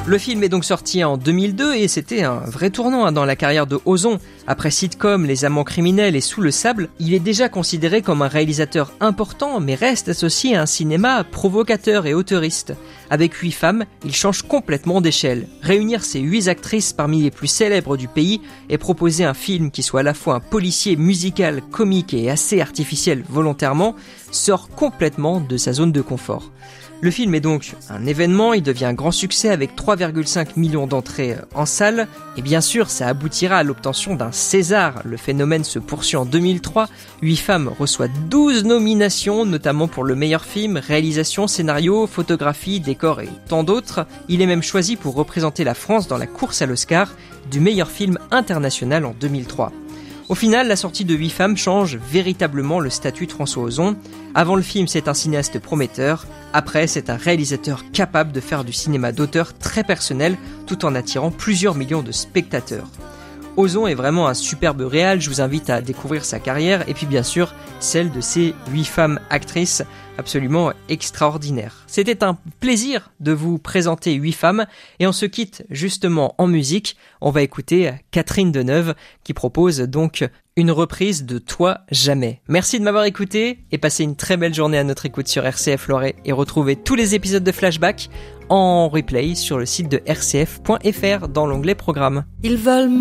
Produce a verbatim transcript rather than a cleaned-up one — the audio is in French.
Le film est donc sorti en deux mille deux et c'était un vrai tournant dans la carrière de Ozon. Après Sitcom, Les Amants criminels et Sous le sable, il est déjà considéré comme un réalisateur important mais reste associé à un cinéma provocateur et auteuriste. Avec huit femmes, il change complètement d'échelle. Réunir ces huit actrices parmi les plus célèbres du pays et proposer un film qui soit à la fois un policier musical, comique et assez artificiel volontairement, sort complètement de sa zone de confort. Le film est donc un événement, il devient un grand succès avec trois virgule cinq millions d'entrées en salle, et bien sûr ça aboutira à l'obtention d'un César. Le phénomène se poursuit en deux mille trois, huit femmes reçoit douze nominations, notamment pour le meilleur film, réalisation, scénario, photographie, décor et tant d'autres. Il est même choisi pour représenter la France dans la course à l'Oscar du meilleur film international en deux mille trois. Au final, la sortie de huit femmes change véritablement le statut de François Ozon. Avant le film, c'est un cinéaste prometteur. Après, c'est un réalisateur capable de faire du cinéma d'auteur très personnel, tout en attirant plusieurs millions de spectateurs. Ozon est vraiment un superbe réal, je vous invite à découvrir sa carrière et puis bien sûr celle de ces huit femmes actrices absolument extraordinaires. C'était un plaisir de vous présenter huit femmes et on se quitte justement en musique. On va écouter Catherine Deneuve qui propose donc une reprise de Toi jamais. Merci de m'avoir écouté et passez une très belle journée à notre écoute sur R C F Loiret et retrouvez tous les épisodes de Flashback en replay sur le site de r c f point f r dans l'onglet Programme. Ils veulent